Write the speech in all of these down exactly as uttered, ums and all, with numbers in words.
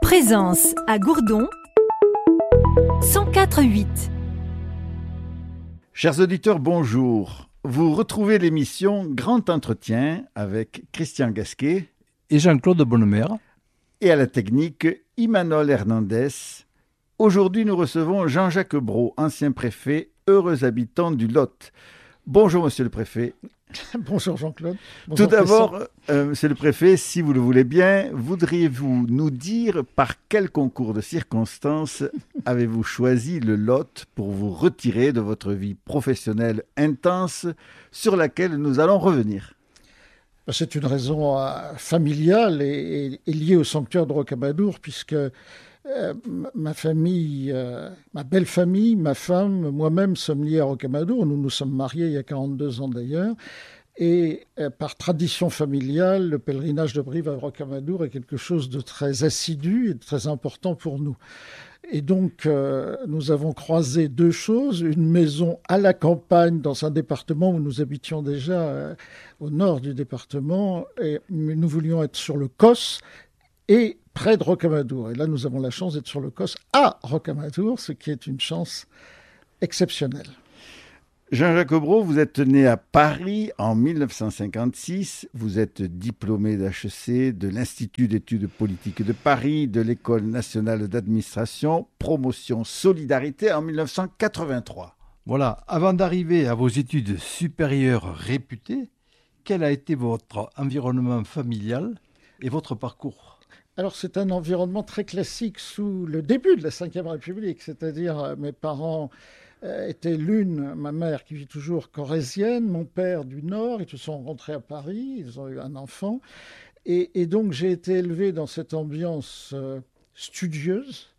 Présence à Gourdon, cent quatre virgule huit. Chers auditeurs, bonjour. Vous retrouvez l'émission Grand Entretien avec Christian Gasquet et Jean-Claude Bonnemer. Et à la technique, Imanol Hernandez. Aujourd'hui, nous recevons Jean-Jacques Brault, ancien préfet, heureux habitant du Lot. Bonjour, monsieur le préfet. Bonjour Jean-Claude. Bonjour Tout d'abord, euh, monsieur le préfet, si vous le voulez bien, voudriez-vous nous dire par quel concours de circonstances avez-vous choisi le Lot pour vous retirer de votre vie professionnelle intense sur laquelle nous allons revenir? C'est une raison euh, familiale et, et, et liée au sanctuaire de Rocamadour, puisque euh, ma famille, euh, ma belle famille, ma femme, moi-même sommes liés à Rocamadour. Nous nous sommes mariés il y a quarante-deux ans d'ailleurs. Et euh, par tradition familiale, le pèlerinage de Brive à Rocamadour est quelque chose de très assidu et de très important pour nous. Et donc, euh, nous avons croisé deux choses. Une maison à la campagne, dans un département où nous habitions déjà euh, au nord du département. Et, mais nous voulions être sur le Causse et près de Rocamadour. Et là, nous avons la chance d'être sur le Causse à Rocamadour, ce qui est une chance exceptionnelle. Jean-Jacques Brault, vous êtes né à Paris en mille neuf cent cinquante-six. Vous êtes diplômé d'H E C, de l'Institut d'études politiques de Paris, de l'École nationale d'administration, promotion Solidarité en mille neuf cent quatre-vingt-trois. Voilà, avant d'arriver à vos études supérieures réputées, quel a été votre environnement familial et votre parcours ? Alors, c'est un environnement très classique sous le début de la cinquième République, c'est-à-dire euh, mes parents euh, étaient l'une, ma mère qui vit toujours corrézienne, mon père du Nord, ils se sont rencontrés à Paris, ils ont eu un enfant, et, et donc j'ai été élevé dans cette ambiance euh, studieuse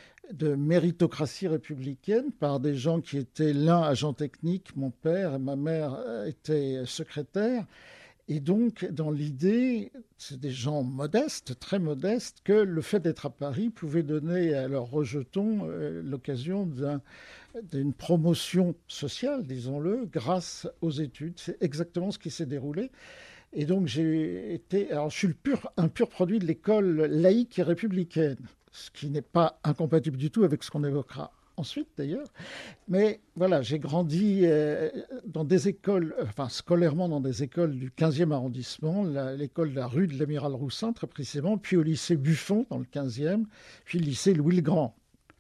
de méritocratie républicaine par des gens qui étaient l'un agent technique, mon père, et ma mère euh, était secrétaire. Et donc, dans l'idée, c'est des gens modestes, très modestes, que le fait d'être à Paris pouvait donner à leurs rejetons euh, l'occasion d'un, d'une promotion sociale, disons-le, grâce aux études. C'est exactement ce qui s'est déroulé. Et donc, j'ai été... Alors, je suis le pur, un pur produit de l'école laïque et républicaine, ce qui n'est pas incompatible du tout avec ce qu'on évoquera ensuite d'ailleurs. Mais voilà, j'ai grandi euh, dans des écoles, enfin scolairement dans des écoles du quinzième arrondissement, la, l'école de la rue de l'Amiral Roussin très précisément, puis au lycée Buffon dans le quinzième, puis le lycée Louis-le-Grand.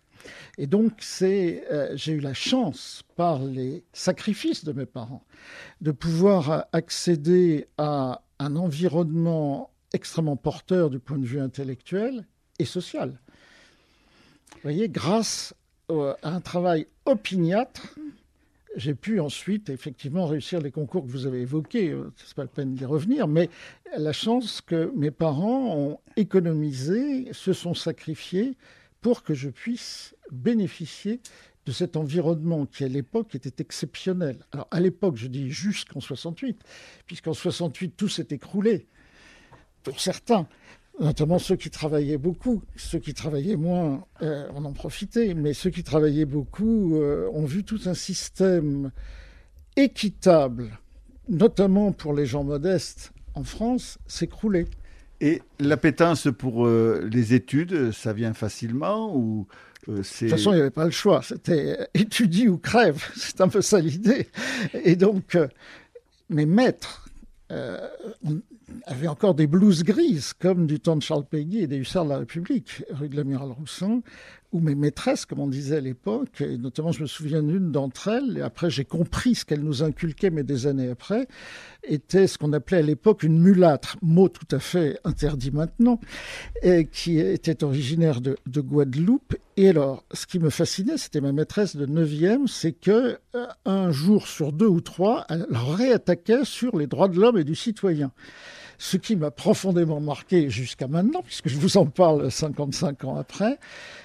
Et donc c'est, euh, j'ai eu la chance, par les sacrifices de mes parents, de pouvoir accéder à un environnement extrêmement porteur du point de vue intellectuel et social. Vous voyez, grâce à un travail opiniâtre, j'ai pu ensuite effectivement réussir les concours que vous avez évoqués. C'est pas la peine d'y revenir, mais la chance que mes parents ont économisé, se sont sacrifiés pour que je puisse bénéficier de cet environnement qui, à l'époque, était exceptionnel. Alors, à l'époque, je dis jusqu'en soixante-huit, puisqu'en soixante-huit, tout s'est écroulé, pour certains. Notamment ceux qui travaillaient beaucoup. Ceux qui travaillaient moins, euh, on en profitait. Mais ceux qui travaillaient beaucoup euh, ont vu tout un système équitable, notamment pour les gens modestes en France, s'écrouler. Et l'appétence pour euh, les études, ça vient facilement ou euh, c'est... De toute façon, il n'y avait pas le choix. C'était euh, étudie ou crève. C'est un peu ça l'idée. Et donc, euh, mes maîtres... Euh, on avait encore des blouses grises, comme du temps de Charles Péguy et des Hussards de la République, rue de l'Amiral Roussin, où mes maîtresses, comme on disait à l'époque, et notamment je me souviens d'une d'entre elles, et après j'ai compris ce qu'elle nous inculquait, mais des années après, était ce qu'on appelait à l'époque une mulâtre, mot tout à fait interdit maintenant, et qui était originaire de, de Guadeloupe. Et alors, ce qui me fascinait, c'était ma maîtresse de neuvième, c'est que euh, un jour sur deux ou trois, elle réattaquait sur les droits de l'homme et du citoyen. Ce qui m'a profondément marqué jusqu'à maintenant, puisque je vous en parle cinquante-cinq ans après,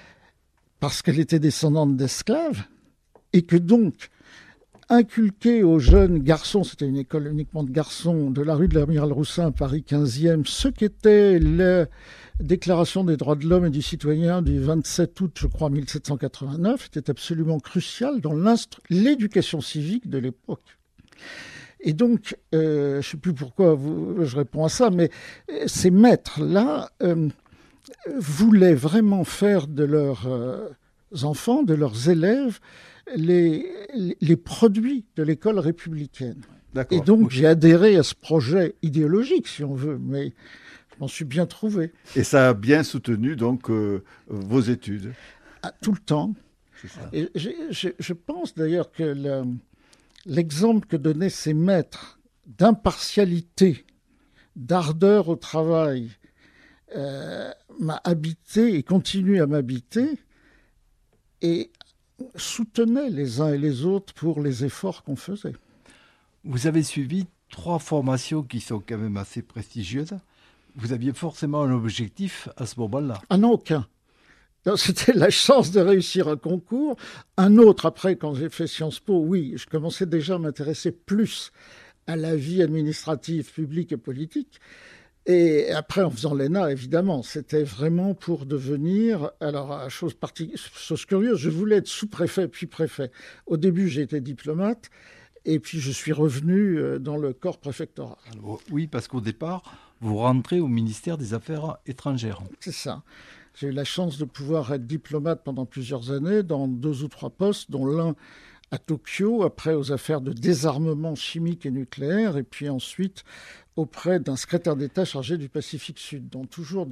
parce qu'elle était descendante d'esclaves, et que donc, inculquer aux jeunes garçons, c'était une école uniquement de garçons, de la rue de l'Amiral Roussin à Paris quinzième, ce qu'était la Déclaration des droits de l'homme et du citoyen du vingt-sept août, je crois, mille sept cent quatre-vingt-neuf, était absolument crucial dans l'éducation civique de l'époque. Et donc, euh, je ne sais plus pourquoi vous, je réponds à ça, mais ces maîtres-là, euh, voulaient vraiment faire de leurs euh, enfants, de leurs élèves, les, les produits de l'école républicaine. D'accord. Et donc, j'ai adhéré à ce projet idéologique, si on veut, mais je m'en suis bien trouvé. Et ça a bien soutenu donc euh, vos études. À tout le temps. C'est ça. Et j'ai, j'ai, je pense d'ailleurs que le, l'exemple que donnaient ces maîtres d'impartialité, d'ardeur au travail, euh, m'a habité et continue à m'habiter, et soutenait les uns et les autres pour les efforts qu'on faisait. Vous avez suivi trois formations qui sont quand même assez prestigieuses. Vous aviez forcément un objectif à ce moment-là. Ah non, aucun. Non, c'était la chance de réussir un concours. Un autre, après, quand j'ai fait Sciences Po, oui, je commençais déjà à m'intéresser plus à la vie administrative, publique et politique. Et après, en faisant l'E N A, évidemment, c'était vraiment pour devenir... Alors, chose, partic... chose curieuse, je voulais être sous-préfet puis préfet. Au début, j'ai été diplomate. Et puis, je suis revenu dans le corps préfectoral. Alors, oui, parce qu'au départ, vous rentrez au ministère des Affaires étrangères. C'est ça. J'ai eu la chance de pouvoir être diplomate pendant plusieurs années dans deux ou trois postes, dont l'un à Tokyo, après aux affaires de désarmement chimique et nucléaire, et puis ensuite auprès d'un secrétaire d'État chargé du Pacifique Sud, dont toujours